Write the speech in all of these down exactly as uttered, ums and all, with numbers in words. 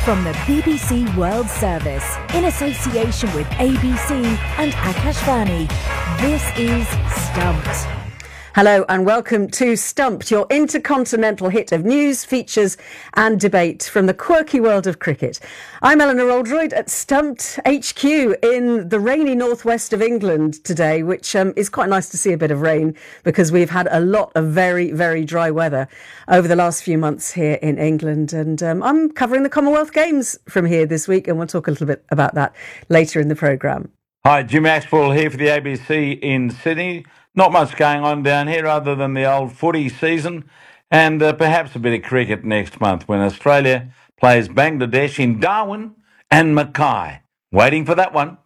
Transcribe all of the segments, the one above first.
From the B B C World Service, in association with A B C and Akashvani, this is Stumped. Hello and welcome to Stumped, your intercontinental hit of news, features and debate from the quirky world of cricket. I'm Eleanor Oldroyd at Stumped H Q in the rainy northwest of England today, which um, is quite nice to see a bit of rain because we've had a lot of very, very dry weather over the last few months here in England. And um, I'm covering the Commonwealth Games from here this week, and we'll talk a little bit about that later in the programme. Hi, Jim Axwell here for the A B C in Sydney. Not much going on down here other than the old footy season and uh, perhaps a bit of cricket next month when Australia plays Bangladesh in Darwin and Mackay. Waiting for that one.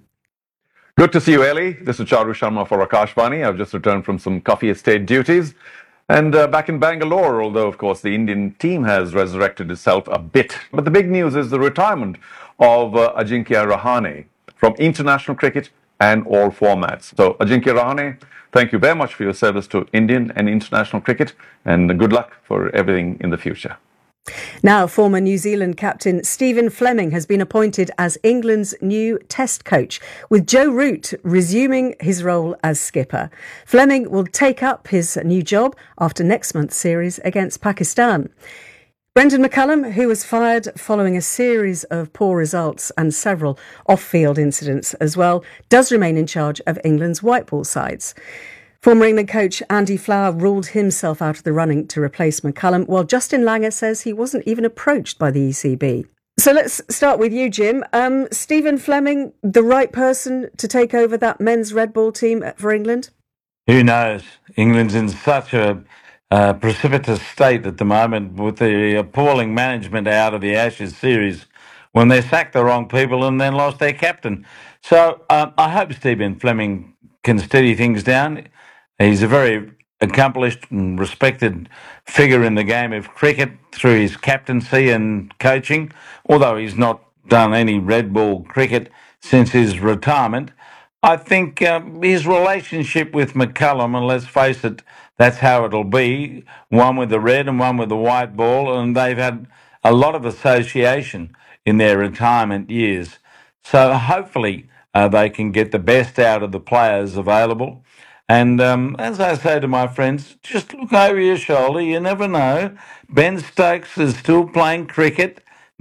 Good to see you, Ellie. This is Charu Sharma for Akashvani. I've just returned from some coffee estate duties and uh, back in Bangalore, although, of course, the Indian team has resurrected itself a bit. But the big news is the retirement of uh, Ajinkya Rahane from international cricket and all formats. So, Ajinkya Rahane, thank you very much for your service to Indian and international cricket, and good luck for everything in the future. Now, former New Zealand captain Stephen Fleming has been appointed as England's new Test coach, with Joe Root resuming his role as skipper. Fleming will take up his new job after next month's series against Pakistan. Brendan McCullum, who was fired following a series of poor results and several off-field incidents as well, does remain in charge of England's white ball sides. Former England coach Andy Flower ruled himself out of the running to replace McCullum, while Justin Langer says he wasn't even approached by the E C B. So let's start with you, Jim. Um, Stephen Fleming, the right person to take over that men's red ball team for England? Who knows? England's in such a uh, precipitous state at the moment with the appalling management out of the Ashes series when they sacked the wrong people and then lost their captain. So um, I hope Stephen Fleming can steady things down. He's a very accomplished and respected figure in the game of cricket through his captaincy and coaching, although he's not done any red ball cricket since his retirement. I think um, his relationship with McCullum, and let's face it, that's how it'll be, one with the red and one with the white ball, and they've had a lot of association in their retirement years. So hopefully uh, they can get the best out of the players available. And um, as I say to my friends, just look over your shoulder. You never know. Ben Stokes is still playing cricket.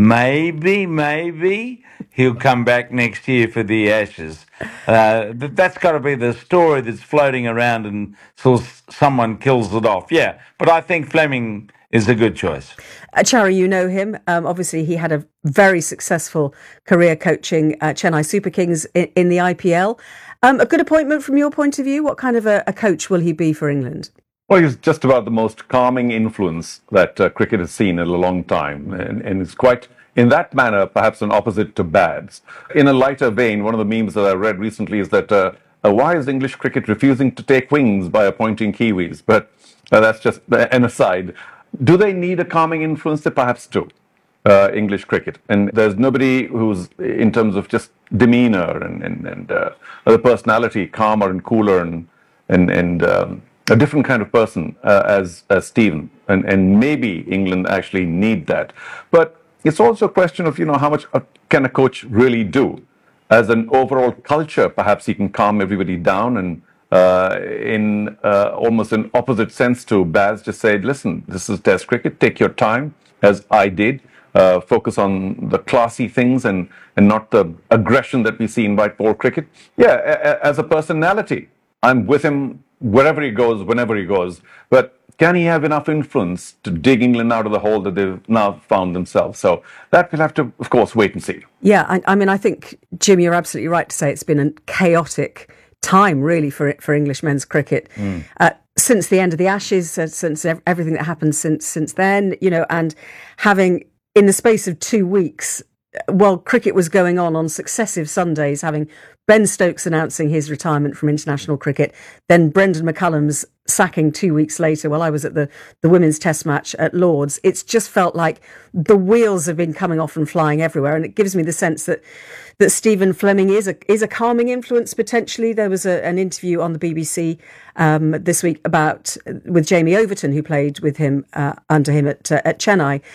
Maybe, maybe he'll come back next year for the Ashes. Uh, that's got to be the story that's floating around until someone kills it off. Yeah, but I think Fleming is a good choice. Uh, Chari, you know him. Um, obviously, he had a very successful career coaching uh, Chennai Super Kings in, in the I P L. Um, a good appointment from your point of view. What kind of a, a coach will he be for England? Well, he's just about the most calming influence that uh, cricket has seen in a long time. And, and it's quite, in that manner, perhaps an opposite to Bads. In a lighter vein, one of the memes that I read recently is that uh, uh, why is English cricket refusing to take wings by appointing Kiwis? But uh, that's just an aside. Do they need a calming influence? They perhaps do. Uh, English cricket. And there's nobody who's, in terms of just demeanor and, and, and uh, the personality, calmer and cooler and, and, and um, a different kind of person uh, as, as Stephen. And, and maybe England actually need that. But it's also a question of, you know, how much uh, can a coach really do? As an overall culture, perhaps he can calm everybody down and uh, in uh, almost an opposite sense to Baz, just say, listen, this is Test cricket, take your time, as I did. Uh, focus on the classy things and, and not the aggression that we see in white ball cricket. Yeah, a, a, as a personality, I'm with him wherever he goes, whenever he goes. But can he have enough influence to dig England out of the hole that they've now found themselves? So that we'll have to, of course, wait and see. Yeah, I, I mean, I think, Jim, you're absolutely right to say it's been a chaotic time, really, for for English men's cricket. Mm. Uh, since the end of the Ashes, uh, since everything that happened since since then, you know, and having in the space of two weeks, while cricket was going on on successive Sundays, having Ben Stokes announcing his retirement from international cricket, then Brendan McCullum's sacking two weeks later while I was at the, the women's test match at Lord's, it's just felt like the wheels have been coming off and flying everywhere. And it gives me the sense that that Stephen Fleming is a is a calming influence potentially. There was a, an interview on the B B C um, this week about with Jamie Overton, who played with him uh, under him at uh, at Chennai,